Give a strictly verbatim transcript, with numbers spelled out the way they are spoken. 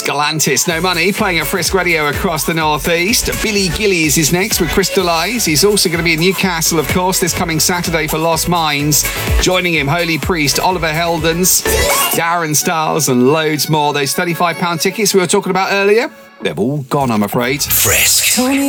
Galantis, No Money, playing at Frisk Radio across the northeast. Billy Gillies is next with Crystal Eyes. He's also going to be in Newcastle, of course, this coming Saturday for Lost Minds. Joining him, Holy Priest, Oliver Heldens, Darren Styles, and loads more. Those thirty-five pound tickets we were talking about earlier, they've all gone, I'm afraid. Frisk.